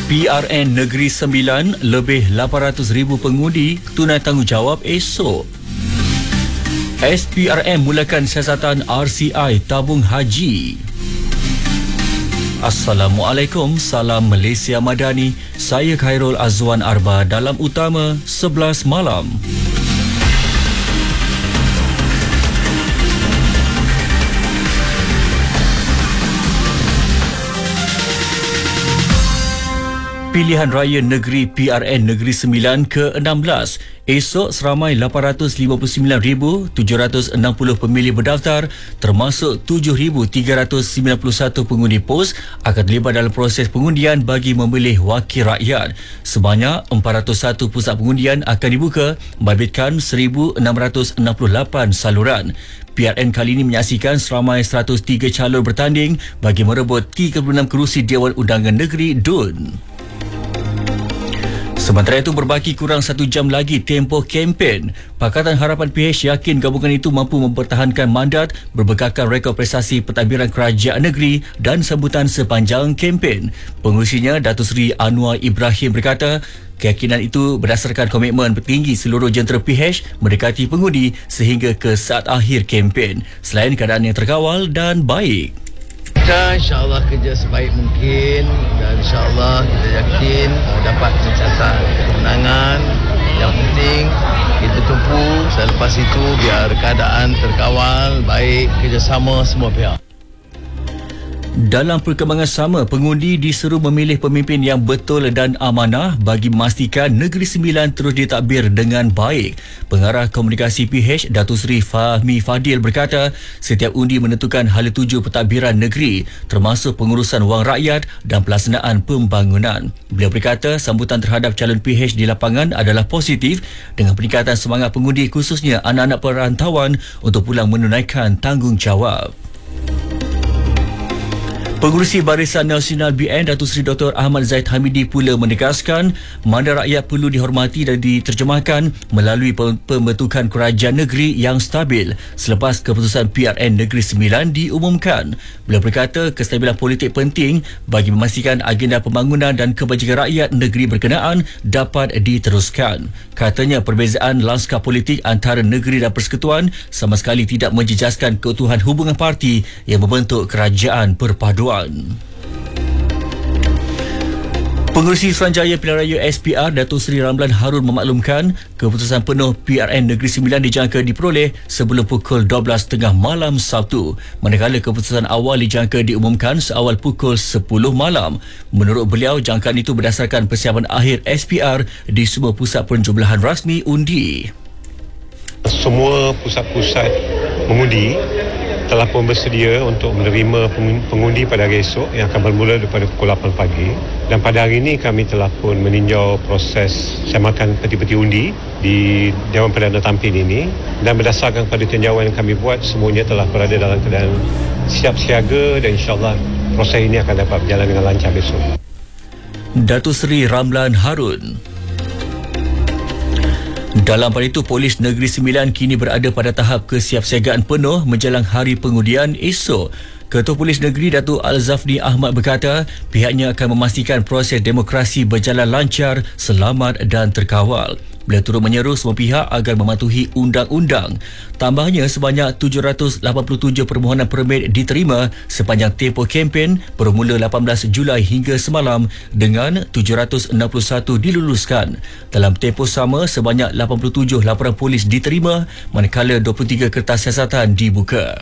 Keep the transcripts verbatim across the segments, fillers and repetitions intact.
P R N Negeri Sembilan, lebih lapan ratus ribu pengundi tunai tanggungjawab esok. S P R M mulakan siasatan R C I tabung haji. Assalamualaikum, salam Malaysia Madani. Saya Khairul Azwan Arba dalam Utama sebelas malam. Pilihan Raya Negeri P R N Negeri Sembilan ke enam belas. Esok seramai lapan ratus lima puluh sembilan ribu tujuh ratus enam puluh pemilih berdaftar termasuk tujuh ribu tiga ratus sembilan puluh satu pengundi pos akan terlibat dalam proses pengundian bagi memilih wakil rakyat. Sebanyak empat ratus satu pusat pengundian akan dibuka membabitkan seribu enam ratus enam puluh lapan saluran. P R N kali ini menyaksikan seramai seratus tiga calon bertanding bagi merebut tiga puluh enam kerusi Dewan Undangan Negeri D U N. Sementara itu, berbaki kurang satu jam lagi tempoh kempen. Pakatan Harapan P H yakin gabungan itu mampu mempertahankan mandat berbekalkan rekod prestasi pentadbiran kerajaan negeri dan sambutan sepanjang kempen. Pengurusinya, Datuk Seri Anwar Ibrahim berkata, keyakinan itu berdasarkan komitmen tinggi seluruh jentera P H mendekati pengundi sehingga ke saat akhir kempen, selain keadaan yang terkawal dan baik. Kita insyaAllah kerja sebaik mungkin dan insyaAllah kita yakin uh, dapat mencatat kemenangan. Yang penting kita tumpu, selepas itu biar keadaan terkawal, baik, kerjasama semua pihak. Dalam perkembangan sama, pengundi diseru memilih pemimpin yang betul dan amanah bagi memastikan Negeri Sembilan terus ditadbir dengan baik. Pengarah Komunikasi P H Datuk Seri Fahmi Fadil berkata, setiap undi menentukan hala tuju pentadbiran negeri termasuk pengurusan wang rakyat dan pelaksanaan pembangunan. Beliau berkata, sambutan terhadap calon P H di lapangan adalah positif dengan peningkatan semangat pengundi khususnya anak-anak perantauan untuk pulang menunaikan tanggungjawab. Pengurusi Barisan Nasional B N Datuk Seri Doktor Ahmad Zaid Hamidi pula menegaskan mandat rakyat perlu dihormati dan diterjemahkan melalui pembentukan kerajaan negeri yang stabil selepas keputusan P R N Negeri Sembilan diumumkan. Beliau berkata kestabilan politik penting bagi memastikan agenda pembangunan dan kebajikan rakyat negeri berkenaan dapat diteruskan. Katanya perbezaan lanskap politik antara negeri dan persekutuan sama sekali tidak menjejaskan keutuhan hubungan parti yang membentuk kerajaan perpaduan. Pengurusi Suruhanjaya Pilihan Raya S P R Datuk Seri Ramlan Harun memaklumkan keputusan penuh P R N Negeri Sembilan dijangka diperoleh sebelum pukul dua belas tiga puluh malam Sabtu, manakala keputusan awal dijangka diumumkan seawal pukul sepuluh malam. Menurut beliau, jangkaan itu berdasarkan persiapan akhir S P R di semua pusat penjumlahan rasmi undi. Semua pusat-pusat mengundi telah pun bersedia untuk menerima pengundi pada hari esok yang akan bermula daripada pukul lapan pagi, dan pada hari ini kami telah pun meninjau proses semakan peti-peti undi di Dewan Perdana Tampin ini, dan berdasarkan pada tinjauan yang kami buat, semuanya telah berada dalam keadaan siap siaga dan insyaAllah proses ini akan dapat berjalan dengan lancar besok. Datuk Seri Ramlan Harun. Dalam pada itu, Polis Negeri Sembilan kini berada pada tahap kesiapsiagaan penuh menjelang hari pengundian esok. Ketua Polis Negeri Datuk Al-Zafni Ahmad berkata pihaknya akan memastikan proses demokrasi berjalan lancar, selamat dan terkawal. Beliau turut menyeru semua pihak agar mematuhi undang-undang. Tambahnya, sebanyak tujuh ratus lapan puluh tujuh permohonan permit diterima sepanjang tempoh kempen bermula lapan belas Julai hingga semalam dengan tujuh ratus enam puluh satu diluluskan. Dalam tempoh sama, sebanyak lapan puluh tujuh laporan polis diterima manakala dua puluh tiga kertas siasatan dibuka.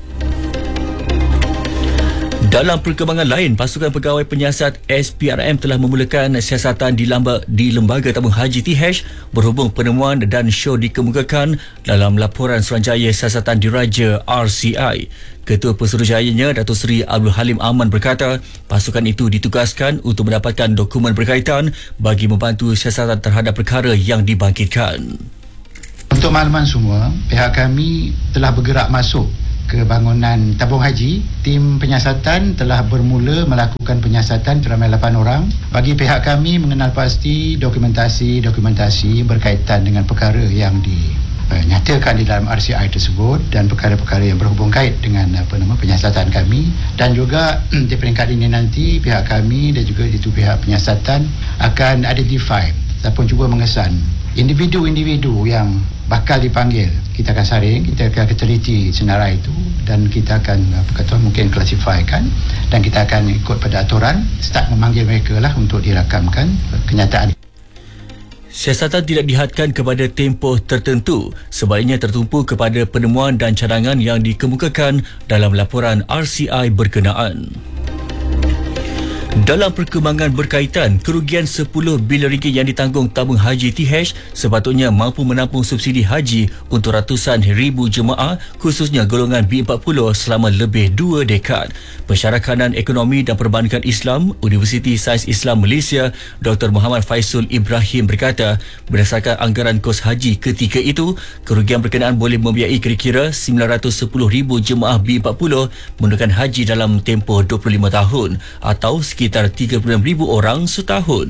Dalam perkembangan lain, pasukan pegawai penyiasat S P R M telah memulakan siasatan di, lamba, di Lembaga Tabung Haji T H berhubung penemuan dan show dikemukakan dalam laporan Suruhanjaya Siasatan Diraja R C I. Ketua Pesuruhjayanya Datuk Seri Abdul Halim Aman berkata pasukan itu ditugaskan untuk mendapatkan dokumen berkaitan bagi membantu siasatan terhadap perkara yang dibangkitkan. Untuk makluman semua, pihak kami telah bergerak masuk ke bangunan tabung haji. Tim penyiasatan telah bermula melakukan penyiasatan seramai lapan orang. Bagi pihak kami mengenal pasti dokumentasi-dokumentasi berkaitan dengan perkara yang di uh, nyatakan di dalam R C I tersebut dan perkara-perkara yang berhubung kait dengan apa nama penyiasatan kami, dan juga di peringkat ini nanti pihak kami dan juga itu pihak penyiasatan akan identify ataupun cuba mengesan individu-individu yang bakal dipanggil. Kita akan saring, kita akan teliti senarai itu dan kita akan apa kata mungkin klasifikasikan dan kita akan ikut pada aturan start memanggil mereka lah untuk dirakamkan kenyataan. Siasatan tidak dihadkan kepada tempoh tertentu, sebaliknya tertumpu kepada penemuan dan cadangan yang dikemukakan dalam laporan R C I berkenaan. Dalam perkembangan berkaitan, kerugian sepuluh bilion ringgit yang ditanggung tabung haji T H sepatutnya mampu menampung subsidi haji untuk ratusan ribu jemaah, khususnya golongan B empat puluh selama lebih dua dekad. Pensyarah Kanan Ekonomi dan Perbankan Islam, Universiti Sains Islam Malaysia, Doktor Muhammad Faisul Ibrahim berkata, berdasarkan anggaran kos haji ketika itu, kerugian berkenaan boleh membiayai kira-kira sembilan ratus sepuluh ribu jemaah B empat puluh menunaikan haji dalam tempoh dua puluh lima tahun atau sekitar tiga puluh enam ribu orang setahun.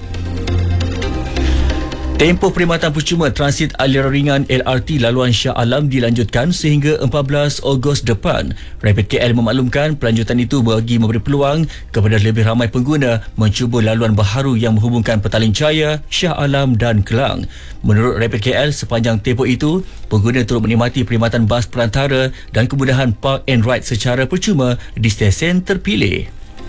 Tempoh perkhidmatan percuma transit aliran ringan L R T laluan Shah Alam dilanjutkan sehingga empat belas Ogos depan. Rapid K L memaklumkan pelanjutan itu bagi memberi peluang kepada lebih ramai pengguna mencuba laluan baharu yang menghubungkan Petaling Jaya, Shah Alam dan Kelang. Menurut Rapid K L, sepanjang tempoh itu, pengguna turut menikmati perkhidmatan bas perantara dan kemudahan park and ride secara percuma di stesen terpilih.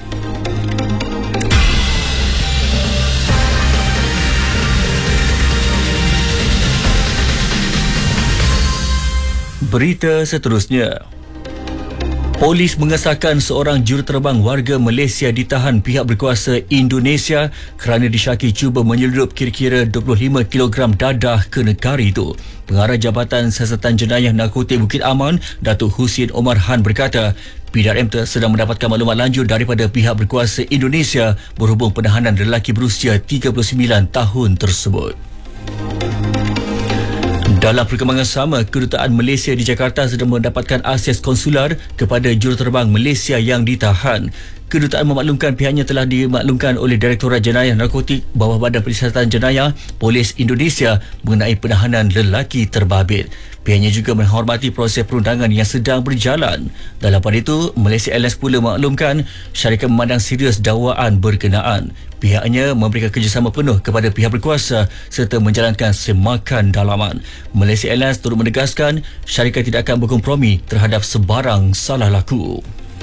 Berita seterusnya. Polis mengesahkan seorang juruterbang warga Malaysia ditahan pihak berkuasa Indonesia kerana disyaki cuba menyeludup kira-kira dua puluh lima kilogram dadah ke negara itu. Pengarah Jabatan Siasatan Jenayah Narkotik Bukit Aman, Datuk Husin Omar Han berkata, P D R M sedang mendapatkan maklumat lanjut daripada pihak berkuasa Indonesia berhubung penahanan lelaki berusia tiga puluh sembilan tahun tersebut. Dalam perkembangan sama, Kedutaan Malaysia di Jakarta sedang mendapatkan akses konsular kepada juruterbang Malaysia yang ditahan. Kedutaan memaklumkan pihaknya telah dimaklumkan oleh Direktorat Jenayah Narkotik Bawah Badan Pensiasatan Jenayah Polis Indonesia mengenai penahanan lelaki terbabit. Pihaknya juga menghormati proses perundangan yang sedang berjalan. Dalam pada itu, Malaysia Airlines pula memaklumkan syarikat memandang serius dakwaan berkenaan. Pihaknya memberikan kerjasama penuh kepada pihak berkuasa serta menjalankan semakan dalaman. Malaysia Airlines turut menegaskan syarikat tidak akan berkompromi terhadap sebarang salah laku.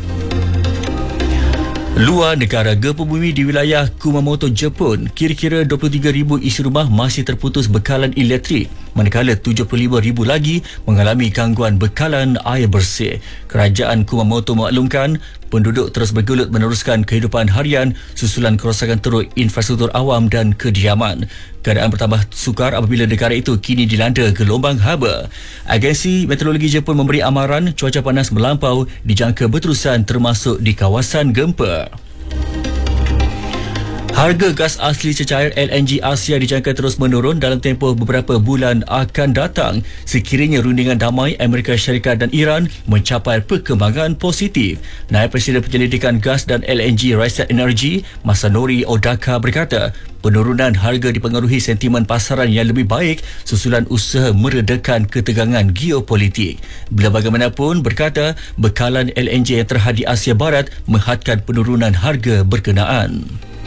Luar negara, gempa bumi di wilayah Kumamoto, Jepun, kira-kira dua puluh tiga ribu isi rumah masih terputus bekalan elektrik, manakala tujuh puluh lima ribu lagi mengalami gangguan bekalan air bersih. Kerajaan Kumamoto maklumkan penduduk terus bergelut meneruskan kehidupan harian susulan kerosakan teruk infrastruktur awam dan kediaman. Keadaan bertambah sukar apabila negara itu kini dilanda gelombang haba. Agensi Meteorologi Jepun memberi amaran cuaca panas melampau dijangka berterusan termasuk di kawasan gempa. Harga gas asli cecair L N G Asia dijangka terus menurun dalam tempoh beberapa bulan akan datang sekiranya rundingan damai Amerika Syarikat dan Iran mencapai perkembangan positif. Naib Presiden Penyelidikan Gas dan L N G Rakyat Energi Masanori Odaka berkata, penurunan harga dipengaruhi sentimen pasaran yang lebih baik susulan usaha meredakan ketegangan geopolitik. Bila bagaimanapun, berkata, bekalan L N G yang terhad di Asia Barat menghadkan penurunan harga berkenaan.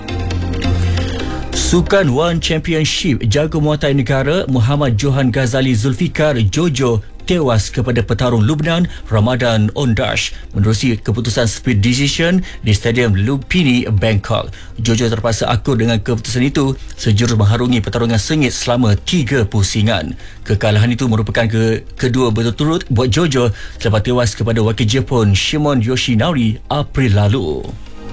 Sukan One Championship, jago muatai negara Muhammad Johan Ghazali Zulfikar Jojo tewas kepada petarung Lubnan Ramadan Ondash menerusi keputusan split decision di Stadium Lumpini, Bangkok. Jojo terpaksa akur dengan keputusan itu sejurus mengharungi pertarungan sengit selama tiga pusingan. Kekalahan itu merupakan ke kedua berturut-turut buat Jojo selepas tewas kepada wakil Jepun Shimon Yoshinari April lalu.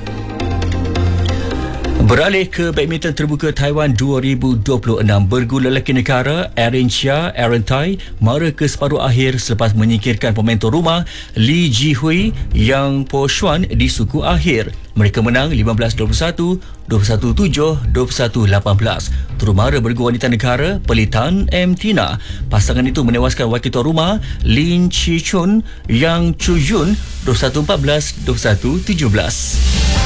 Beralih ke badminton terbuka Taiwan dua ribu dua puluh enam, bergu lelaki negara Aaron Chia Aaron Tai mara ke separuh akhir selepas menyingkirkan pemain tuan rumah Li Jihui Yang Po Xuan di suku akhir. Mereka menang lima belas dua puluh satu, dua puluh satu tujuh, dua puluh satu lapan belas. Turut mara bergu wanita negara Pelitan M. Tina. Pasangan itu menewaskan wakil tuan rumah Lin Chi Chun Yang Chu Yun dua puluh satu empat belas, dua puluh satu tujuh belas.